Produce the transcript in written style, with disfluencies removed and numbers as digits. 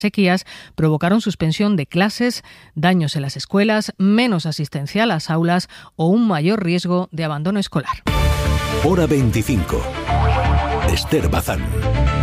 sequías provocaron suspensión de clases, daños en las escuelas, menos asistencia a las aulas o un mayor riesgo de abandono escolar. Hora 25. Esther Bazán.